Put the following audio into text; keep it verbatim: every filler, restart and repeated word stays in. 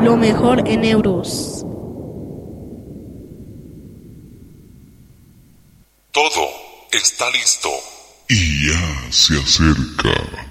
lo mejor en euros. Todo está listo. Y ya se acerca